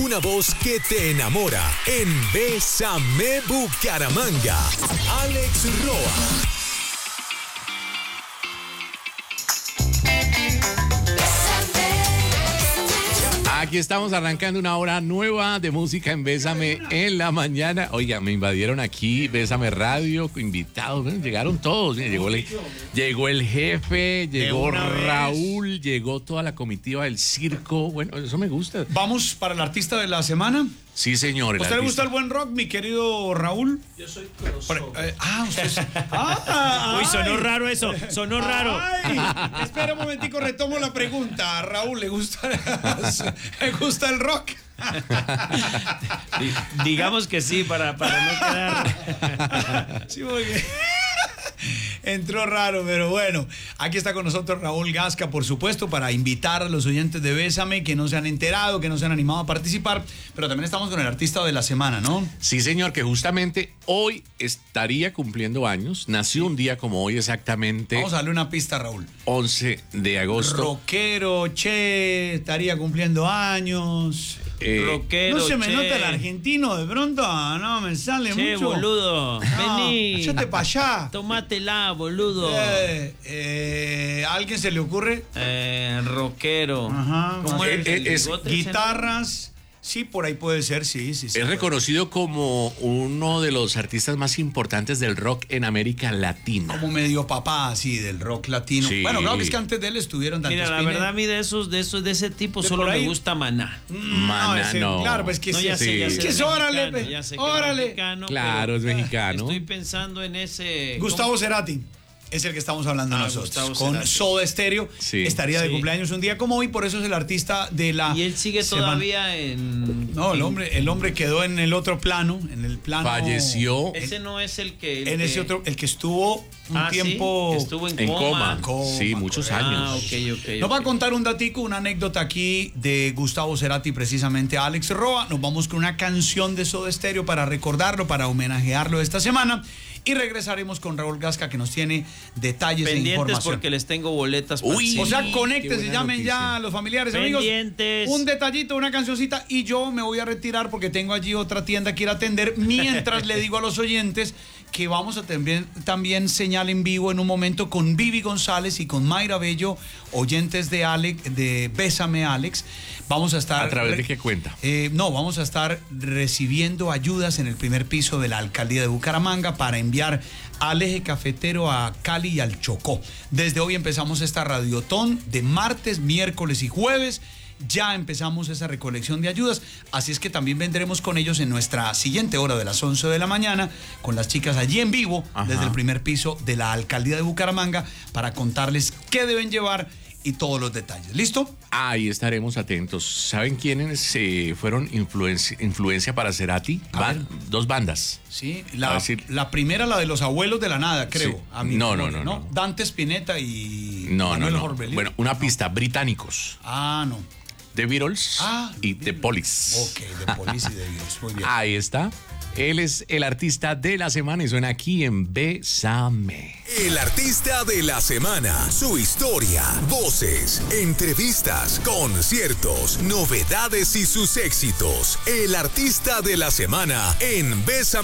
una voz que te enamora en Bésame Bucaramanga. Alex Roa. Aquí estamos arrancando una hora nueva de música en Bésame en la mañana. Oiga, me invadieron aquí Bésame Radio, invitados, bueno, llegaron todos. Mira, llegó el jefe, llegó Raúl, llegó toda la comitiva del circo. Bueno, eso me gusta. ¿Vamos para el artista de la semana? Sí, señor. ¿A usted le gusta el buen rock, mi querido Raúl? Yo soy crossover. Usted es... Uy, sonó raro eso, sonó raro. Espera un momentico, retomo la pregunta. Raúl, ¿le gusta el rock? Digamos que sí, para no quedar... Sí, muy bien. Entró raro, pero bueno, aquí está con nosotros Raúl Gasca, por supuesto, para invitar a los oyentes de Bésame que no se han enterado, que no se han animado a participar, pero también estamos con el artista de la semana, ¿no? Sí, señor, que justamente hoy estaría cumpliendo años, nació un día como hoy exactamente. Vamos a darle una pista, Raúl. 11 de agosto. Rockero, estaría cumpliendo años. Rockero, no se me nota el argentino de pronto, no me sale mucho. Boludo, vení. Échate para allá. Tómatela, boludo. ¿A alguien se le ocurre? Rockero. Ajá. ¿Cómo es guitarras. Sí, por ahí puede ser, sí. Es reconocido como uno de los artistas más importantes del rock en América Latina. Como medio papá, así, del rock latino. Sí. Bueno, claro que es que antes de él estuvieron Dante Mira, la Spinetta. verdad, a mí de ese tipo solo me gusta Maná. Maná, no. Claro, pues que No, sí. ya sé, ya sé. Que es órale, ya sé que órale. es mexicano, Claro, es mexicano. Estoy pensando en ese... Gustavo Cerati. Es el que estamos hablando nosotros. Gustavo Con Cerati. Soda Stereo. Sí. Estaría de Sí. cumpleaños un día como hoy, por eso es el artista de la... Y él sigue semana. todavía en... No, el hombre quedó en el otro plano, en el plano... Falleció Ese no es el que... ese otro, el que estuvo un tiempo... ¿sí? Estuvo en coma. Sí, muchos años. Nos va a contar un datico, una anécdota aquí de Gustavo Cerati, precisamente a Alex Roa. Nos vamos con una canción de Soda Stereo para recordarlo, para homenajearlo esta semana. Y regresaremos con Raúl Gasca, que nos tiene detalles e información. Porque les tengo boletas para Uy, O sea, qué conéctense, buena llamen noticia. ya a los familiares, pendientes. amigos. Un detallito, una cancioncita, y yo me voy a retirar porque tengo allí otra tienda que ir a atender, mientras le digo a los oyentes que vamos a también señal en vivo en un momento con Vivi González y con Mayra Bello, oyentes de Bésame Alex. Vamos a estar... ¿A través de qué cuenta? Vamos a estar recibiendo ayudas en el primer piso de la Alcaldía de Bucaramanga para enviar al eje cafetero, a Cali y al Chocó. Desde hoy empezamos esta radiotón de martes, miércoles y jueves. Ya empezamos esa recolección de ayudas, así es que también vendremos con ellos en nuestra siguiente hora de las 11 de la mañana, con las chicas allí en vivo, desde el primer piso de la Alcaldía de Bucaramanga, para contarles qué deben llevar y todos los detalles. ¿Listo? Ahí estaremos atentos. ¿Saben quiénes fueron influencia para Cerati? Dos bandas. Sí, la primera, la de los abuelos de la nada, creo. Sí. No. Dante Spinetta y No. Orbelín. Bueno, una pista, británicos. No. The Beatles y The Police. Ok, The Police y The Beatles, muy bien. Ahí está. Él es el artista de la semana y suena aquí en Bésame. El artista de la semana, su historia, voces, entrevistas, conciertos, novedades y sus éxitos. El artista de la semana en Bésame.